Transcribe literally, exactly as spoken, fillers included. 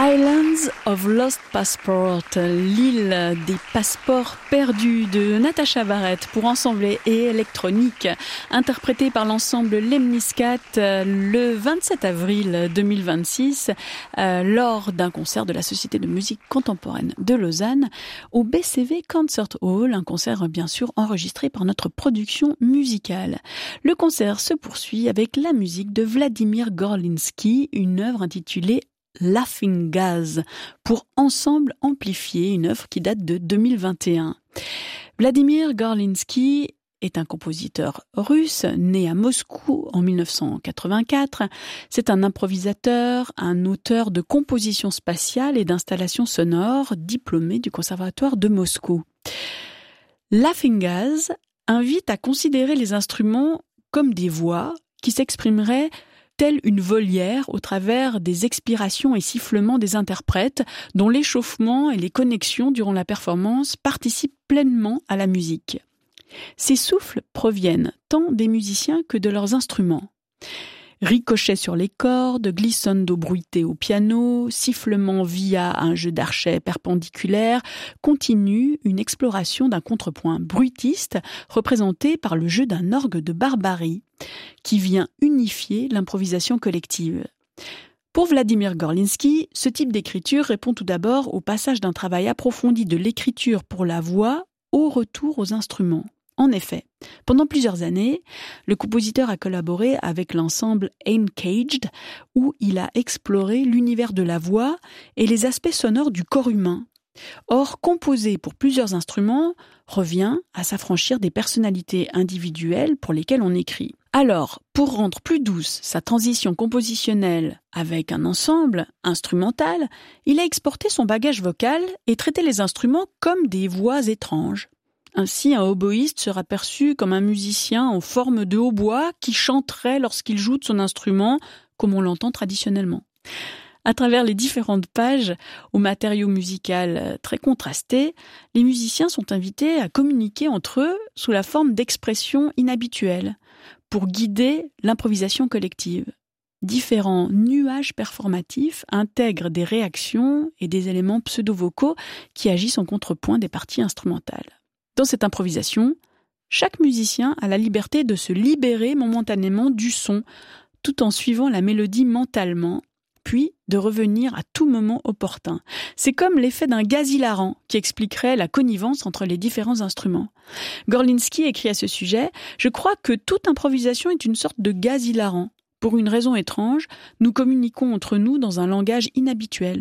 Islands of Lost Passport, l'île des passeports perdus de Natasha Barrett pour ensemble et électronique, interprétée par l'ensemble Lemniscat le vingt-sept avril deux mille vingt-six euh, lors d'un concert de la Société de musique contemporaine de Lausanne au B C V Concert Hall, un concert bien sûr enregistré par notre production musicale. Le concert se poursuit avec la musique de Vladimir Gorlinsky, une œuvre intitulée Laughing Gas, pour Ensemble Amplifié, une œuvre qui date de deux mille vingt et un. Vladimir Gorlinsky est un compositeur russe, né à Moscou en mille neuf cent quatre-vingt-quatre. C'est un improvisateur, un auteur de compositions spatiales et d'installations sonores, diplômé du Conservatoire de Moscou. Laughing Gas invite à considérer les instruments comme des voix qui s'exprimeraient telle une volière au travers des expirations et sifflements des interprètes dont l'échauffement et les connexions durant la performance participent pleinement à la musique. Ces souffles proviennent tant des musiciens que de leurs instruments. Ricochets sur les cordes, glissando bruité au piano, sifflement via un jeu d'archets perpendiculaires, continue une exploration d'un contrepoint bruitiste représenté par le jeu d'un orgue de barbarie qui vient unifier l'improvisation collective. Pour Vladimir Gorlinsky, ce type d'écriture répond tout d'abord au passage d'un travail approfondi de l'écriture pour la voix au retour aux instruments. En effet, pendant plusieurs années, le compositeur a collaboré avec l'ensemble Uncaged, où il a exploré l'univers de la voix et les aspects sonores du corps humain. Or, composer pour plusieurs instruments revient à s'affranchir des personnalités individuelles pour lesquelles on écrit. Alors, pour rendre plus douce sa transition compositionnelle avec un ensemble instrumental, il a exporté son bagage vocal et traité les instruments comme des voix étranges. Ainsi, un oboïste sera perçu comme un musicien en forme de hautbois qui chanterait lorsqu'il joue de son instrument, comme on l'entend traditionnellement. À travers les différentes pages, au matériau musical très contrasté, les musiciens sont invités à communiquer entre eux sous la forme d'expressions inhabituelles, pour guider l'improvisation collective. Différents nuages performatifs intègrent des réactions et des éléments pseudo-vocaux qui agissent en contrepoint des parties instrumentales. Dans cette improvisation, chaque musicien a la liberté de se libérer momentanément du son, tout en suivant la mélodie mentalement, puis de revenir à tout moment opportun. C'est comme l'effet d'un gaz hilarant qui expliquerait la connivence entre les différents instruments. Gorlinsky écrit à ce sujet « Je crois que toute improvisation est une sorte de gaz hilarant. Pour une raison étrange, nous communiquons entre nous dans un langage inhabituel.